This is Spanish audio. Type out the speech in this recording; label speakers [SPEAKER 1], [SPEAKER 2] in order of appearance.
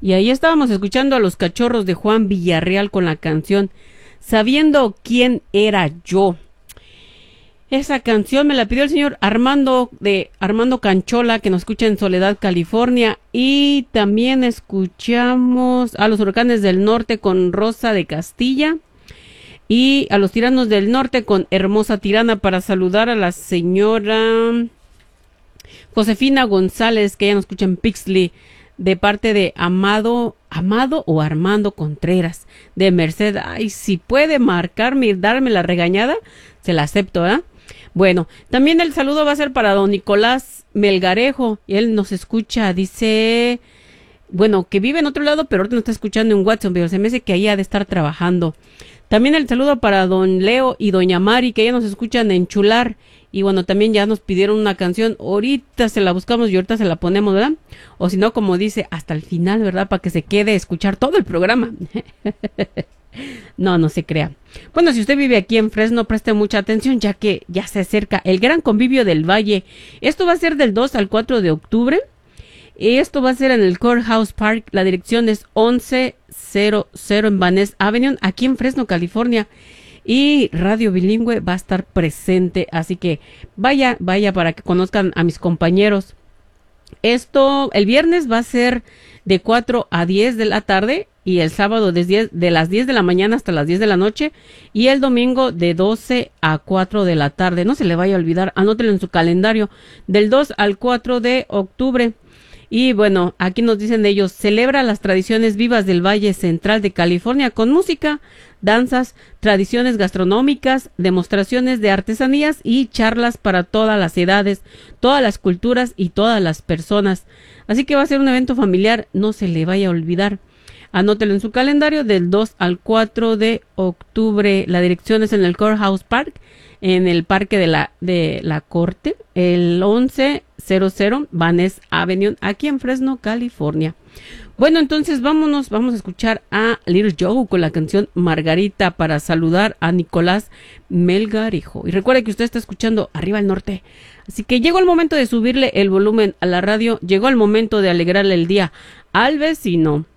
[SPEAKER 1] Y ahí estábamos escuchando a Los Cachorros de Juan Villarreal con la canción Sabiendo quién era yo. Esa canción me la pidió el señor Armando Canchola, que nos escucha en Soledad, California. Y también escuchamos a Los Huracanes del Norte con Rosa de Castilla. Y a Los Tiranos del Norte con Hermosa Tirana, para saludar a la señora Josefina González, que ella nos escucha en Pixley, de parte de Amado o Armando Contreras, de Merced. Ay, si puede marcarme y darme la regañada, se la acepto, ¿eh? Bueno, también el saludo va a ser para don Nicolás Melgarejo, y él nos escucha, dice, bueno, que vive en otro lado, pero ahorita nos está escuchando en WhatsApp, pero se me hace que ahí ha de estar trabajando. También el saludo para don Leo y doña Mari, que ya nos escuchan en Chular. Y bueno, también ya nos pidieron una canción. Ahorita se la buscamos y ahorita se la ponemos, ¿verdad? O si no, como dice, hasta el final, ¿verdad? Para que se quede a escuchar todo el programa. No se crea. Bueno, si usted vive aquí en Fresno, preste mucha atención, ya que ya se acerca el Gran Convivio del Valle. Esto va a ser del 2 al 4 de octubre. Esto va a ser en el Courthouse Park. La dirección es 1100 en Van Ness Avenue, aquí en Fresno, California. Y Radio Bilingüe va a estar presente, así que vaya para que conozcan a mis compañeros. Esto, el viernes va a ser de 4 a 10 de la tarde y el sábado de las 10 de la mañana hasta las 10 de la noche y el domingo de 12 a 4 de la tarde. No se le vaya a olvidar, anótelo en su calendario, del 2 al 4 de octubre. Y bueno, aquí nos dicen ellos, celebra las tradiciones vivas del Valle Central de California con música, danzas, tradiciones gastronómicas, demostraciones de artesanías y charlas para todas las edades, todas las culturas y todas las personas. Así que va a ser un evento familiar, no se le vaya a olvidar. Anótelo en su calendario del 2 al 4 de octubre. La dirección es en el Courthouse Park, en el Parque de la Corte, el 1100 Van Ness Avenue, aquí en Fresno, California. Bueno, entonces vamos a escuchar a Little Joe con la canción Margarita para saludar a Nicolás Melgarejo. Y recuerde que usted está escuchando Arriba el Norte. Así que llegó el momento de subirle el volumen a la radio, llegó el momento de alegrarle el día al vecino.